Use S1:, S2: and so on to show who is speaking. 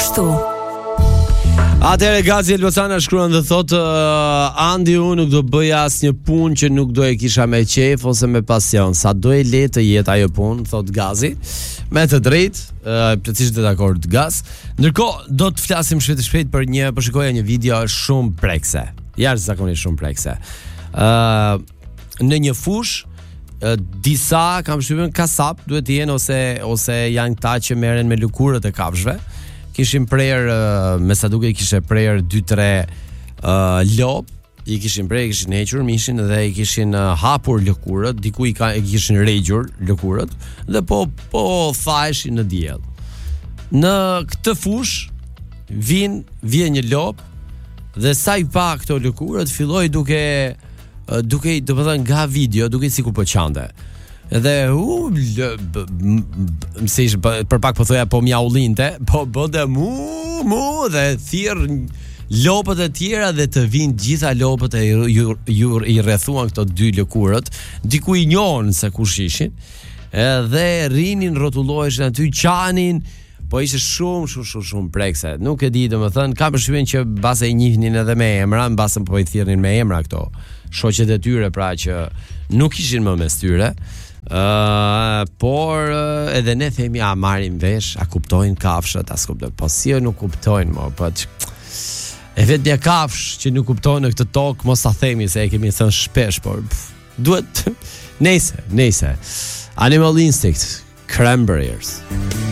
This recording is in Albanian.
S1: kështu.
S2: Atëherë Gazi Elbasana shkruan dhe thotë Andi, unë nuk do bëja asnjë punë që nuk do e kisha me qejf ose me pasion. Sa do e le të jetë ajo punë, thot Gazi. Me të drejtë, plotësisht dakord Gaz. Ndërkohë do të flasim shpejt për shikoja një video shumë prekse. Jashtëzakonisht shumë prekse. Në një fush disa kam shpytën kasap duhet të jenë ose janë këta që merren me lëkurët e kafshëve. Kishin prerë, me sa duke kishte prerë 2-3 lop, i kishin hequr mishin dhe i kishin hapur lëkurët, diku i kishin rregjur lëkurët dhe po thaheshin në diell. Në këtë fush vjen një lop dhe sa i pa këto lëkurët filloi duke domethënë nga video duke sikur po qante. Edhe mësish për pak po thoja po mjaullinte, po bënte mu dhe thirr lopët e tjera dhe të vinë gjitha lopët e i rrethuan këto dy lëkurët, diku i njohën se kush ishin. Edhe rinin, rrotulloheshin aty, qanin, po ishte shumë prekse. Nuk e di, domethënë, kam përshtypjen që mbase i njihnin edhe me emra, mbase po i thirrnin me emra këto shoqet e tyre, pra që nuk ishin më mes tyre. Por edhe ne themi a marrin vesh, a kuptojnë kafshët, as kuptojnë, po si nuk kuptojnë më, po e vetja kafsh që nuk kuptojnë në këtë tokë, mos ta themi se e kemi thënë shpesh, por duhet nejse. Animal Instinct, Cranberries.